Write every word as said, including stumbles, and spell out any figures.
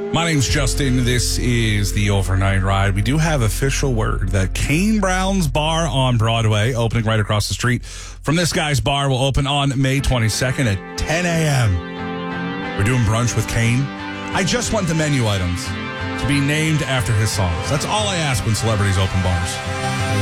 My name's Justin. This is the Overnight Ride. We do have official word that Kane Brown's Bar on Broadway, opening right across the street from this guy's bar, will open on May twenty-second at ten a.m. We're doing brunch with Kane. I just want the menu items to be named after his songs. That's all I ask when celebrities open bars.